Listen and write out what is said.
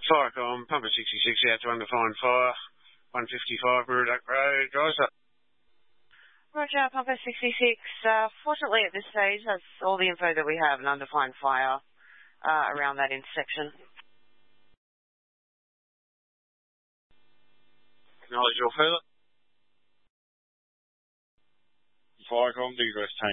Firecom, Pumper 66 out to undefined fire, 155 Murdoch Road, dries up. Roger, Pumper 66. Fortunately at this stage, that's all the info that we have, an undefined fire around that intersection. Acknowledge your further. Firecom, Digress Tank